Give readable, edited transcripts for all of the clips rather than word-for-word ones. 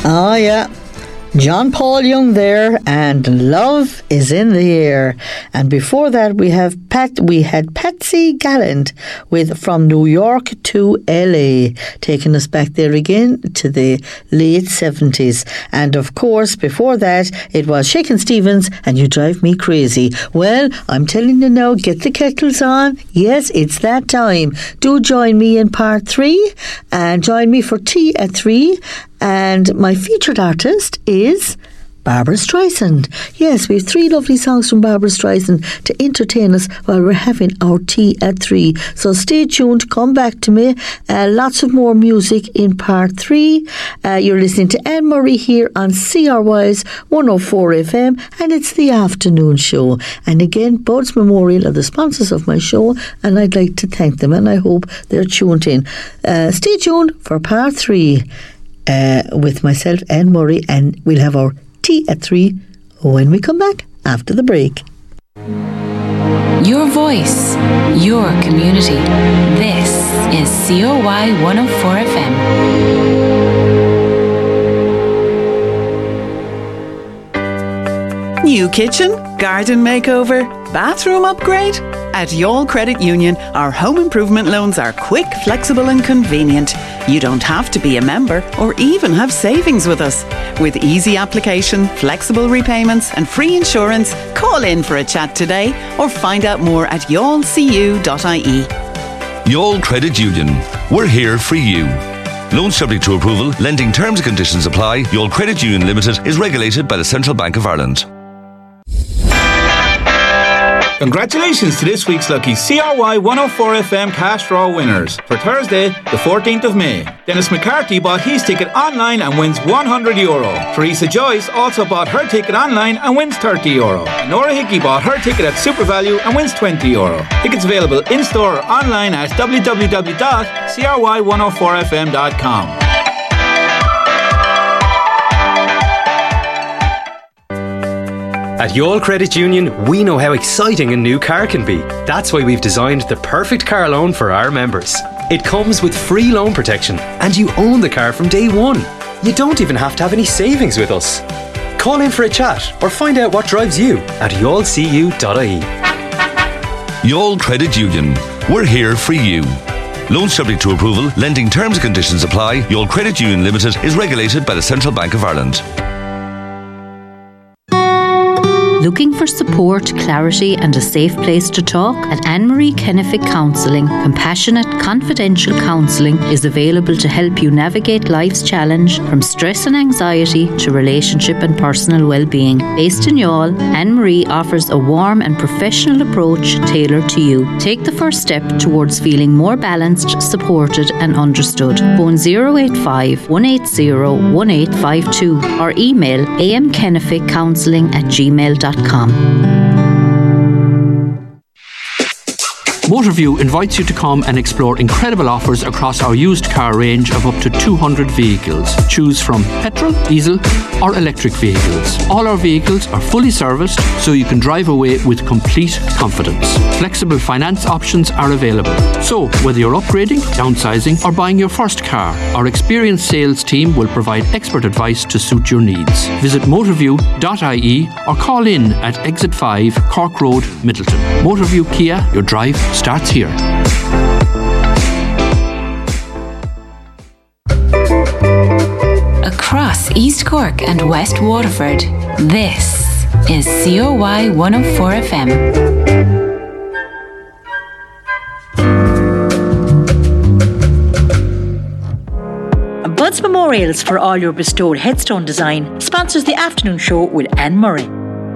Oh, yeah. John Paul Young there, and Love is in the Air. And before that, we had Patsy Gallant with From New York to LA, taking us back there again to the late 70s. And of course, before that, it was Shakin' Stevens and You Drive Me Crazy. Well, I'm telling you now, get the kettles on. Yes, it's that time. Do join me in part 3 and join me for tea at 3. And my featured artist is Barbra Streisand. Yes, we have 3 lovely songs from Barbra Streisand to entertain us while we're having our tea at 3. So stay tuned, come back to me. Lots of more music in part 3. You're listening to Anne Murray here on CRY's 104 FM, and it's the afternoon show. And again, Bud's Memorial are the sponsors of my show, and I'd like to thank them, and I hope they're tuned in. Stay tuned for part 3. With myself, Anne Murray, and we'll have our tea at 3 when we come back after the break. Your voice, your community. This is COY 104 FM. New kitchen, garden makeover, bathroom upgrade? At Youal Credit Union, our home improvement loans are quick, flexible and convenient. You don't have to be a member or even have savings with us. With easy application, flexible repayments and free insurance, call in for a chat today or find out more at youalcu.ie. Youal Credit Union. We're here for you. Loans subject to approval, lending terms and conditions apply. Youal Credit Union Limited is regulated by the Central Bank of Ireland. Congratulations to this week's lucky CRY 104 FM cash draw winners. For Thursday, the 14th of May, Dennis McCarthy bought his ticket online and wins €100. Teresa Joyce also bought her ticket online and wins €30. And Nora Hickey bought her ticket at SuperValue and wins €20. Tickets available in-store or online at www.cry104fm.com. At Youal Credit Union, we know how exciting a new car can be. That's why we've designed the perfect car loan for our members. It comes with free loan protection and you own the car from day one. You don't even have to have any savings with us. Call in for a chat or find out what drives you at youalcu.ie. Youal Credit Union. We're here for you. Loans subject to approval, lending terms and conditions apply. Youal Credit Union Limited is regulated by the Central Bank of Ireland. Looking for support, clarity and a safe place to talk? At Anne-Marie Kennefic Counselling, compassionate, confidential counselling is available to help you navigate life's challenge from stress and anxiety to relationship and personal well-being. Based in Youal, Anne-Marie offers a warm and professional approach tailored to you. Take the first step towards feeling more balanced, supported and understood. Phone 085 180 1852 or email amkenneficcounselling@gmail.com. Motorview invites you to come and explore incredible offers across our used car range of up to 200 vehicles. Choose from petrol, diesel or electric vehicles. All our vehicles are fully serviced so you can drive away with complete confidence. Flexible finance options are available. So whether you're upgrading, downsizing or buying your first car, our experienced sales team will provide expert advice to suit your needs. Visit motorview.ie or call in at Exit 5 Cork Road, Middleton. Motorview Kia, your drive starts here. Across East Cork and West Waterford, this is COY 104 FM. Bud's Memorials for all your bestowed headstone design sponsors the afternoon show with Anne Murray.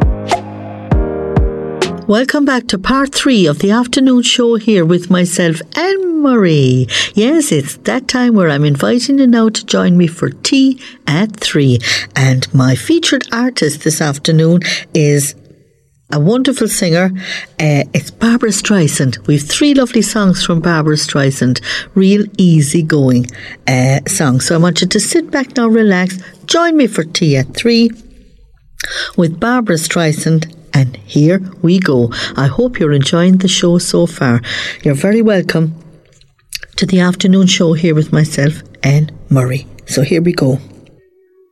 Welcome back to part 3 of the afternoon show here with myself, Anne Murray. Yes, it's that time where I'm inviting you now to join me for tea at 3. And my featured artist this afternoon is a wonderful singer. It's Barbra Streisand. We've 3 lovely songs from Barbra Streisand. Real easy going songs. So I want you to sit back now, relax. Join me for tea at 3 with Barbra Streisand. And here we go. I hope you're enjoying the show so far. You're very welcome to the afternoon show here with myself, Anne Murray. So here we go.